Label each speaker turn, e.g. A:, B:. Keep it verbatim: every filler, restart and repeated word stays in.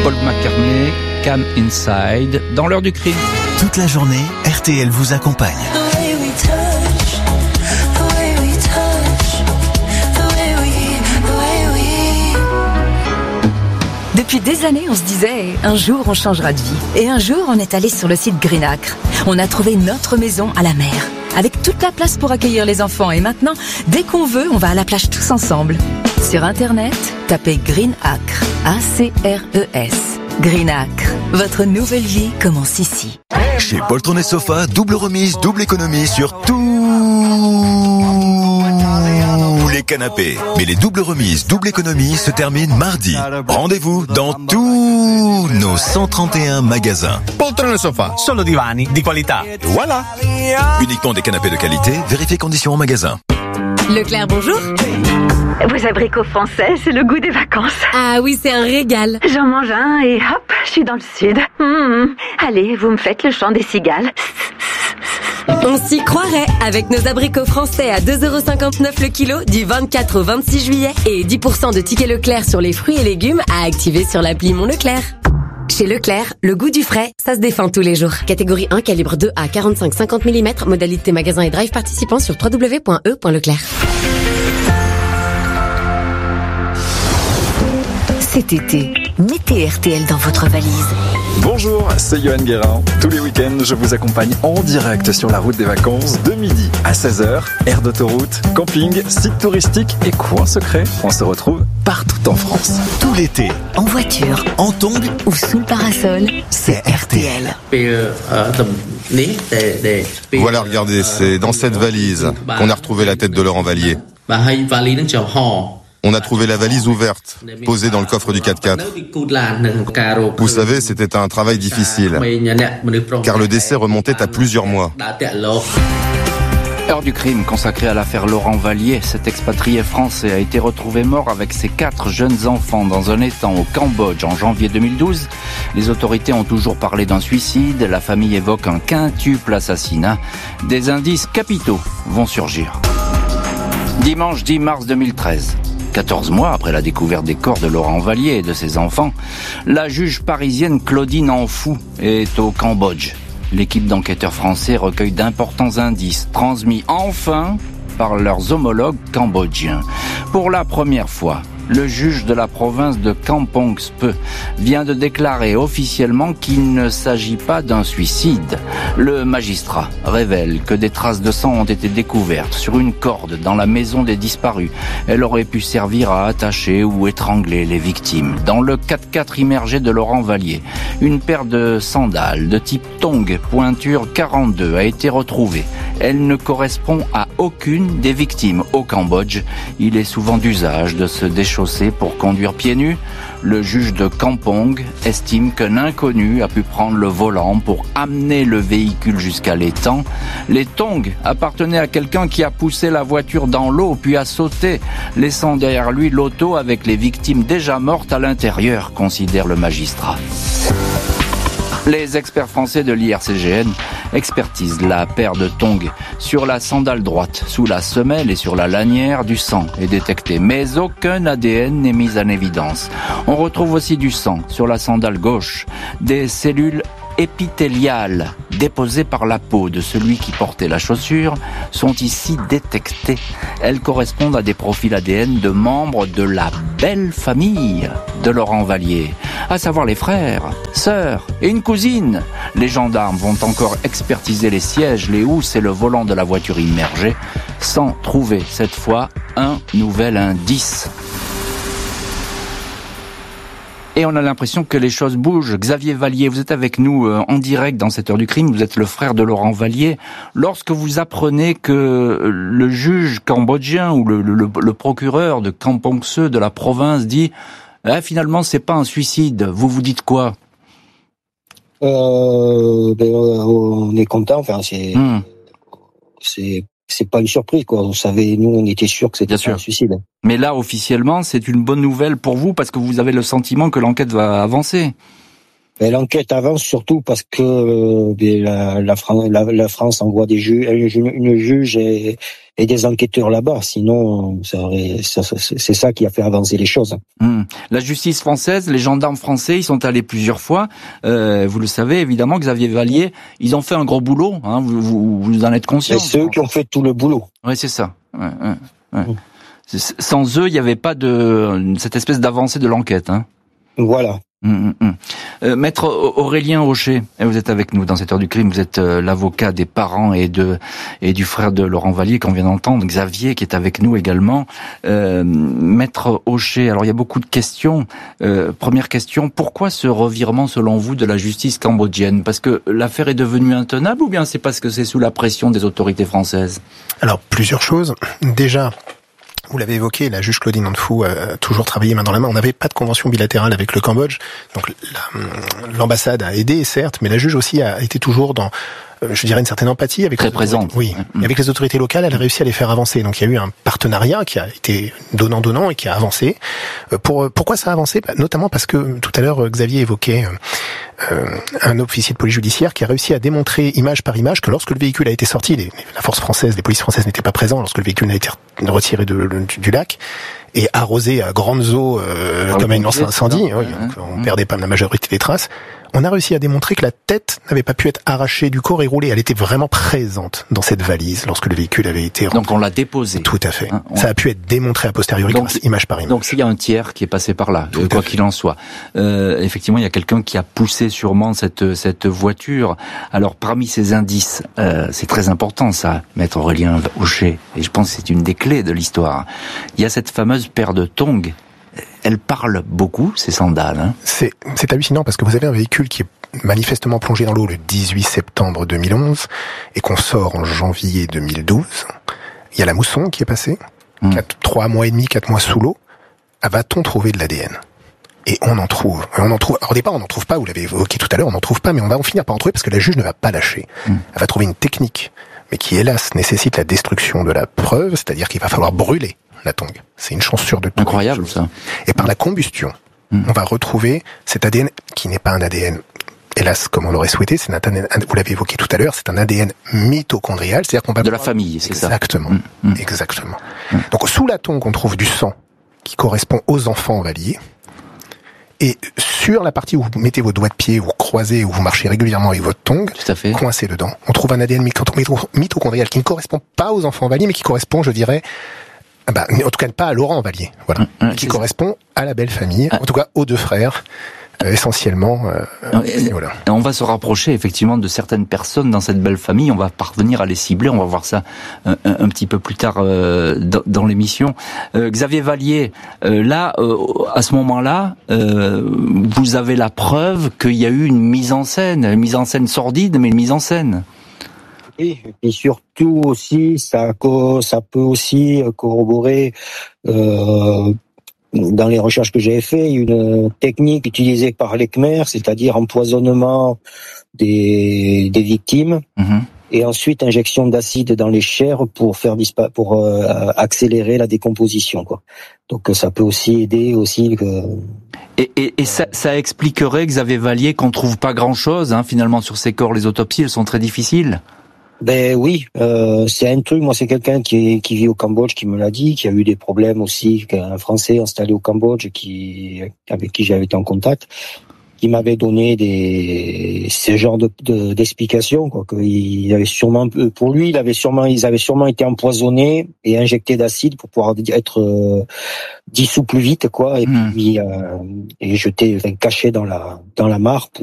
A: Paul McCartney, Come Inside, dans l'heure du crime.
B: Toute la journée, R T L vous accompagne.
C: Depuis des années, on se disait, un jour on changera de vie. Et un jour, on est allé sur le site Greenacre. On a trouvé notre maison à la mer, avec toute la place pour accueillir les enfants. Et maintenant, dès qu'on veut, on va à la plage tous ensemble. Sur Internet, tapez Greenacre, A C R E S. Greenacre, votre nouvelle vie commence ici.
B: Chez Poltron et Sofa, double remise, double économie sur tous les canapés. Mais les doubles remises, double économie se terminent mardi. Rendez-vous dans tous nos cent trente et un magasins.
D: Poltron et Sofa, solo divani di qualità. Voilà.
B: Uniquement des canapés de qualité, vérifiez conditions en magasin.
E: Leclerc, bonjour.
F: Vos abricots français, c'est le goût des vacances.
E: Ah oui, c'est un régal.
F: J'en mange un et hop, je suis dans le sud. Mmh. Allez, vous me faites le chant des cigales.
E: On s'y croirait avec nos abricots français à deux euros cinquante-neuf le kilo du vingt-quatre au vingt-six juillet et dix pour cent de tickets Leclerc sur les fruits et légumes à activer sur l'appli Mon Leclerc. Chez Leclerc, le goût du frais, ça se défend tous les jours. Catégorie un, calibre deux à quarante-cinq à cinquante millimètres, modalité magasin et drive participant sur w w w point e point leclerc.
C: Cet été, mettez R T L dans votre valise.
G: Bonjour, c'est Johan Guérin. Tous les week-ends, je vous accompagne en direct sur la route des vacances de midi à seize heures. Aire d'autoroute, camping, site touristique et coin secret. On se retrouve partout en France.
B: Tout l'été,
C: En voiture
B: en tongs
C: ou sous le parasol,
B: c'est R T L.
H: Voilà, regardez, c'est dans cette valise qu'on a retrouvé la tête de Laurent Vallier. On a trouvé la valise ouverte, posée dans le coffre du quatre-quatre. Vous savez, c'était un travail difficile, car le décès remontait à plusieurs mois.
A: Heure du crime consacrée à l'affaire Laurent Vallier. Cet expatrié français a été retrouvé mort avec ses quatre jeunes enfants dans un étang au Cambodge en janvier deux mille douze. Les autorités ont toujours parlé d'un suicide. La famille évoque un quintuple assassinat. Des indices capitaux vont surgir. Dimanche dix mars deux mille treize. quatorze mois après la découverte des corps de Laurent Vallier et de ses enfants, la juge parisienne Claudine Anfou est au Cambodge. L'équipe d'enquêteurs français recueille d'importants indices, transmis enfin par leurs homologues cambodgiens. Pour la première fois, le juge de la province de Kampong Speu vient de déclarer officiellement qu'il ne s'agit pas d'un suicide. Le magistrat révèle que des traces de sang ont été découvertes sur une corde dans la maison des disparus. Elle aurait pu servir à attacher ou étrangler les victimes. Dans le quatre-quatre immergé de Laurent Vallier, une paire de sandales de type tong, pointure quarante-deux, a été retrouvée. Elle ne correspond à aucune des victimes. Au Cambodge, il est souvent d'usage de se déchausser pour conduire pieds nus. Le juge de Kampong estime qu'un inconnu a pu prendre le volant pour amener le véhicule jusqu'à l'étang. Les tongs appartenaient à quelqu'un qui a poussé la voiture dans l'eau puis a sauté, laissant derrière lui l'auto avec les victimes déjà mortes à l'intérieur, considère le magistrat. Les experts français de l'I R C G N expertisent la paire de tongs. Sur la sandale droite, sous la semelle et sur la lanière, du sang est détecté, mais aucun A D N n'est mis en évidence. On retrouve aussi du sang sur la sandale gauche, des cellules épithéliales déposées par la peau de celui qui portait la chaussure sont ici détectées. Elles correspondent à des profils A D N de membres de la belle famille de Laurent Vallier, à savoir les frères, sœurs et une cousine. Les gendarmes vont encore expertiser les sièges, les housses et le volant de la voiture immergée, sans trouver cette fois un nouvel indice. Et on a l'impression que les choses bougent. Xavier Vallier, vous êtes avec nous euh, en direct dans cette heure du crime. Vous êtes le frère de Laurent Vallier. Lorsque vous apprenez que le juge cambodgien ou le, le, le procureur de Kampong Speu de la province dit eh, finalement c'est pas un suicide, vous vous dites quoi?
I: euh, ben, On est content. Enfin, c'est hmm. c'est c'est pas une surprise, quoi. On savait, nous, on était sûrs que c'était pas un suicide.
A: Mais là, officiellement, c'est une bonne nouvelle pour vous parce que vous avez le sentiment que l'enquête va avancer.
I: Mais l'enquête avance surtout parce que euh, la, la, France, la, la France envoie des juges, une, une juge et, et des enquêteurs là-bas. Sinon, ça aurait, ça, c'est ça qui a fait avancer les choses.
A: Hum. La justice française, les gendarmes français, ils sont allés plusieurs fois. Euh, vous le savez évidemment, Xavier Vallier, ils ont fait un gros boulot. Hein, vous, vous, vous en êtes conscient.
I: C'est eux qui ont fait tout le boulot.
A: Oui, c'est ça. Ouais, ouais, ouais. Hum. Sans eux, il n'y avait pas de cette espèce d'avancée de l'enquête. Hein.
I: Voilà.
A: Mmh, mmh. Euh, Maître Aurélien Haucher, vous êtes avec nous dans cette heure du crime. Vous êtes euh, l'avocat des parents et de et du frère de Laurent Vallier qu'on vient d'entendre, Xavier, qui est avec nous également. Euh, Maître Haucher, alors il y a beaucoup de questions. Euh, première question, pourquoi ce revirement selon vous de la justice cambodgienne? Parce que l'affaire est devenue intenable ou bien c'est parce que c'est sous la pression des autorités françaises? Alors
J: plusieurs choses. Déjà, vous l'avez évoqué, la juge Claudine Anfou a toujours travaillé main dans la main. On n'avait pas de convention bilatérale avec le Cambodge, donc la, l'ambassade a aidé, certes, mais la juge aussi a été toujours dans, je dirais, une certaine empathie avec
A: très présente.
J: Oui, mmh. avec les autorités locales, elle a réussi à les faire avancer. Donc il y a eu un partenariat qui a été donnant-donnant et qui a avancé. Pour pourquoi ça a avancé? Notamment parce que tout à l'heure Xavier évoquait euh, un officier de police judiciaire qui a réussi à démontrer image par image que lorsque le véhicule a été sorti, les, la force française, les polices françaises n'étaient pas présents lorsque le véhicule a été retiré de, de, du, du lac et arrosé à grandes eaux euh, comme à une lance incendie. Oui, donc on perdait pas la majorité des traces. On a réussi à démontrer que la tête n'avait pas pu être arrachée du corps et roulée. Elle était vraiment présente dans cette valise lorsque le véhicule avait été rempli.
A: Donc on l'a déposée.
J: Tout à fait.
A: Hein, on...
J: Ça a pu être démontré a posteriori, donc, image par image.
A: Donc s'il y a un tiers qui est passé par là, Tout quoi qu'il en soit, euh, effectivement il y a quelqu'un qui a poussé sûrement cette cette voiture. Alors parmi ces indices, euh, c'est très important ça, Maître Aurélien Haucher, et je pense que c'est une des clés de l'histoire. Il y a cette fameuse paire de tongs. Elle parle beaucoup, ces sandales. Hein.
J: C'est, c'est hallucinant parce que vous avez un véhicule qui est manifestement plongé dans l'eau le dix-huit septembre deux mille onze et qu'on sort en janvier deux mille douze. Il y a la mousson qui est passée, mmh. quatre, trois mois et demi, quatre mois sous l'eau. Ah, va-t-on trouver de l'A D N? Et on en trouve. Et on en trouve. Alors, au départ, on n'en trouve pas. Vous l'avez évoqué tout à l'heure, on n'en trouve pas, mais on va en finir par en trouver parce que la juge ne va pas lâcher. Mmh. Elle va trouver une technique, mais qui hélas nécessite la destruction de la preuve, c'est-à-dire qu'il va falloir brûler la tongue. C'est une chance sur deux.
A: Incroyable ça.
J: Et par la combustion, mmh. on va retrouver cet A D N qui n'est pas un A D N, hélas, comme on l'aurait souhaité. C'est un A D N, vous l'avez évoqué tout à l'heure, c'est un A D N mitochondrial, c'est-à-dire qu'on va
A: de la famille, c'est
J: exactement,
A: ça.
J: Exactement, mmh. exactement. Mmh. Donc sous la tongue, on trouve du sang qui correspond aux enfants Vallier. Et sur la partie où vous mettez vos doigts de pied, vous croisez, où vous marchez régulièrement avec votre tongue, coincé dedans, on trouve un A D N mitochondrial qui ne correspond pas aux enfants Vallier, mais qui correspond, je dirais, bah, en tout cas pas à Laurent Vallier, voilà, mmh, qui correspond ça. à la belle famille, ah. en tout cas aux deux frères, euh, essentiellement. Euh,
A: et,
J: voilà.
A: et on va se rapprocher effectivement de certaines personnes dans cette belle famille, on va parvenir à les cibler, on va voir ça un, un, un petit peu plus tard euh, dans, dans l'émission. Euh, Xavier Vallier, euh, là, euh, à ce moment-là, euh, vous avez la preuve qu'il y a eu une mise en scène, une mise en scène sordide, mais une mise en scène.
I: Et puis surtout aussi, ça, ça peut aussi corroborer euh, dans les recherches que j'avais fait une technique utilisée par les Khmer, c'est-à-dire empoisonnement des, des victimes mmh. et ensuite injection d'acide dans les chairs pour faire dispa- pour euh, accélérer la décomposition, quoi. Donc ça peut aussi aider aussi. Que...
A: Et, et, et ça, ça expliquerait, Xavier Vallier, qu'on trouve pas grand-chose hein, finalement sur ces corps. Les autopsies, elles sont très difficiles.
I: Ben oui, euh, c'est un truc. Moi, c'est quelqu'un qui est, qui vit au Cambodge qui me l'a dit, qui a eu des problèmes aussi, un Français installé au Cambodge qui avec qui j'avais été en contact, qui m'avait donné des ce genre de, de d'explications, quoi. Qu'il avait sûrement, pour lui, il avait sûrement, ils avaient sûrement été empoisonnés et injectés d'acide pour pouvoir être euh, dissous plus vite, quoi, et mmh. puis euh, et jetés, enfin, cachés dans la dans la mare. Pour